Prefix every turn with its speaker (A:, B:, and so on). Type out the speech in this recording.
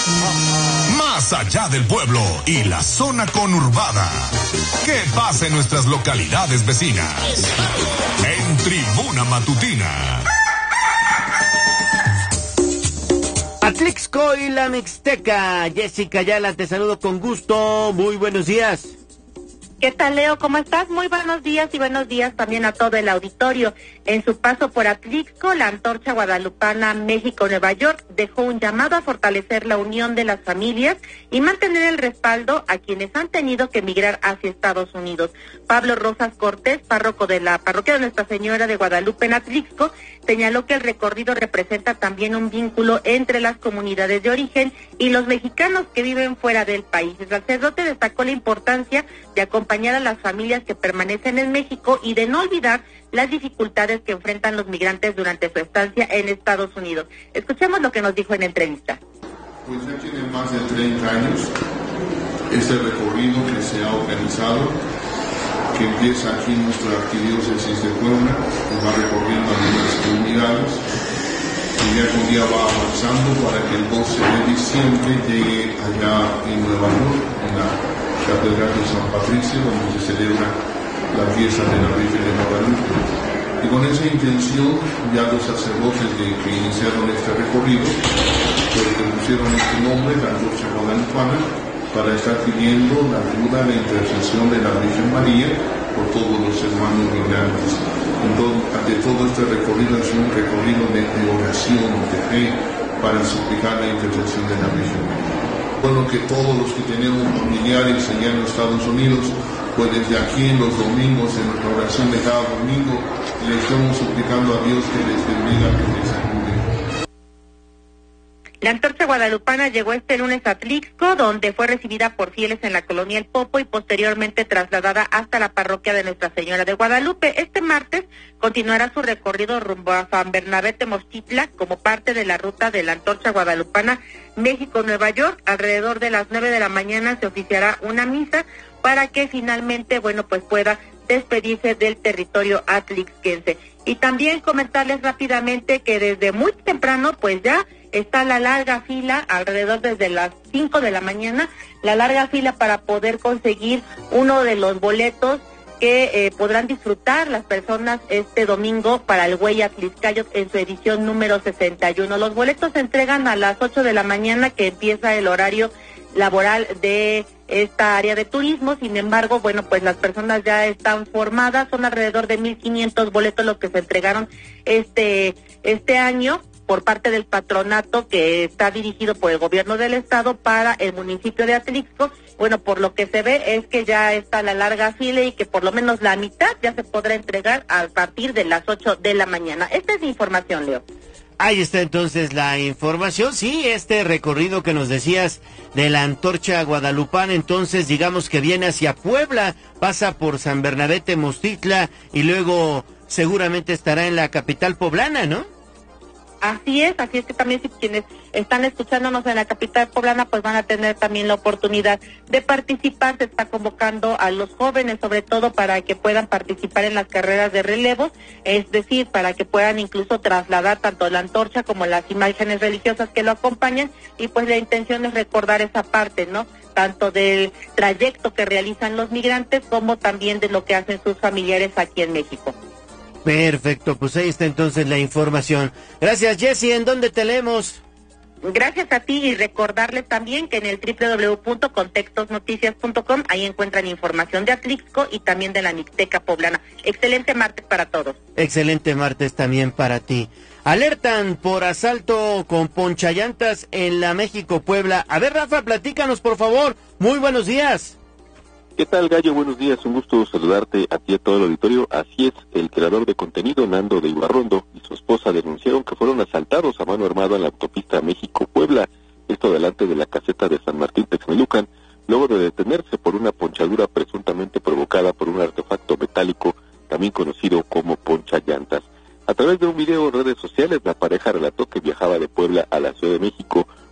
A: Más allá del pueblo y la zona conurbada. ¿Qué pasa en nuestras localidades vecinas? En Tribuna Matutina.
B: Atlixco y la Mixteca. Jessica Ayala, te saludo con gusto. Muy buenos días.
C: ¿Qué tal, Leo? ¿Cómo estás? Muy buenos días y buenos días también a todo el auditorio. En su paso por Atlixco, la Antorcha Guadalupana México-Nueva York dejó un llamado a fortalecer la unión de las familias y mantener el respaldo a quienes han tenido que emigrar hacia Estados Unidos. Pablo Rosas Cortés, párroco de la parroquia de Nuestra Señora de Guadalupe en Atlixco, señaló que el recorrido representa también un vínculo entre las comunidades de origen y los mexicanos que viven fuera del país. El sacerdote destacó la importancia de acompañar a las familias que permanecen en México y de no olvidar las dificultades que enfrentan los migrantes durante su estancia en Estados Unidos. Escuchemos lo que nos dijo en entrevista.
D: Pues ya tiene más de 30 años este recorrido que se ha organizado, que empieza aquí en nuestra arquidiócesis de Puebla, y va recorriendo algunas comunidades, y ya un día va avanzando para que el 12 de diciembre llegue allá en Nueva York, en la Catedral de San Patricio, donde se celebra la fiesta de la Virgen de Guadalupe. Y con esa intención, ya los sacerdotes que iniciaron este recorrido, pues le pusieron este nombre, la Antorcha Guadalupana, para estar pidiendo la ayuda, la intercesión de la Virgen María por todos los hermanos migrantes. Entonces, todo este recorrido es un recorrido de oración, de fe, para suplicar la intercesión de la Virgen María. Bueno, que todos los que tenemos familiares allá en los Estados Unidos, pues desde aquí en los domingos, en nuestra oración de cada domingo, le estamos suplicando a Dios que les bendiga, que les ayude.
C: La Antorcha Guadalupana llegó este lunes a Atlixco, donde fue recibida por fieles en la colonia El Popo y posteriormente trasladada hasta la parroquia de Nuestra Señora de Guadalupe. Este martes continuará su recorrido rumbo a San Bernabé Tenochtitlan como parte de la ruta de la Antorcha Guadalupana México-Nueva York. Alrededor de las 9 de la mañana se oficiará una misa para que finalmente, pues pueda despedirse del territorio atlixquense. Y también comentarles rápidamente que desde muy temprano, pues ya está la larga fila, alrededor desde las 5 de la mañana, la larga fila para poder conseguir uno de los boletos que podrán disfrutar las personas este domingo para el Güey Atlixcayot en su edición número 61. Los boletos se entregan a las 8 de la mañana, que empieza el horario laboral de esta área de turismo. Sin embargo, pues las personas ya están formadas, son alrededor de 1,500 boletos los que se entregaron este año por parte del patronato que está dirigido por el gobierno del estado para el municipio de Atlixco. Por lo que se ve es que ya está la larga fila y que por lo menos la mitad ya se podrá entregar a partir de las 8 de la mañana. Esta es mi información, Leo.
B: Ahí está entonces la información. Sí, este recorrido que nos decías de la Antorcha Guadalupana, entonces digamos que viene hacia Puebla, pasa por San Bernabé Tenochtitlan y luego seguramente estará en la capital poblana, ¿no?
C: Así es que también si quienes están escuchándonos en la capital poblana, pues van a tener también la oportunidad de participar. Se está convocando a los jóvenes, sobre todo para que puedan participar en las carreras de relevos, es decir, para que puedan incluso trasladar tanto la antorcha como las imágenes religiosas que lo acompañan, y pues la intención es recordar esa parte, ¿no?, tanto del trayecto que realizan los migrantes como también de lo que hacen sus familiares aquí en México.
B: Perfecto, pues ahí está entonces la información. Gracias, Jessy. ¿En dónde te leemos?
C: Gracias a ti, y recordarles también que en el www.contextosnoticias.com ahí encuentran información de Atlixco y también de la Mixteca poblana. Excelente martes para todos.
B: Excelente martes también para ti. Alertan por asalto con ponchallantas en la México-Puebla. A ver, Rafa, platícanos, por favor. Muy buenos días.
E: ¿Qué tal, Gallo? Buenos días, un gusto saludarte a ti y a todo el auditorio. Así es, el creador de contenido, Nando de Ibarrondo, y su esposa denunciaron que fueron asaltados a mano armada en la autopista México-Puebla, esto delante de la caseta de San Martín Texmelucan, luego de detenerse por una ponchadura presuntamente provocada por un artefacto metálico, también conocido como ponchallantas. A través de un video en redes sociales, la pareja relató que viajaba de Puebla a la Ciudad de México